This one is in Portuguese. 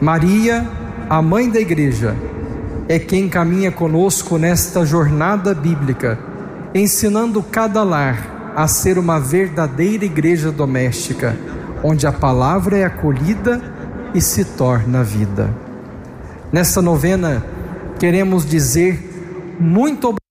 Maria, a mãe da Igreja, é quem caminha conosco nesta jornada bíblica, ensinando cada lar a ser uma verdadeira igreja doméstica, onde a palavra é acolhida e se torna vida. Nesta novena, queremos dizer muito obrigado